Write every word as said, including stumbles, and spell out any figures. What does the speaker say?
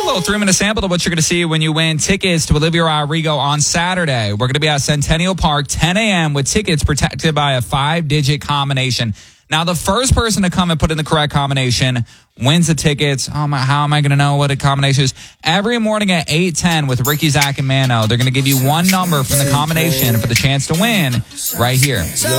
little three-minute sample of what you're going to see when you win tickets to Olivia Rodrigo on Saturday. We're going to be at Centennial Park, ten a.m. with tickets protected by a five-digit combination. Now, the first person to come and put in the correct combination wins the tickets. Oh my, how am I going to know what a combination is? Every morning at eight ten with Ricky, Zach, and Mano, they're going to give you one number from the combination for the chance to win right here.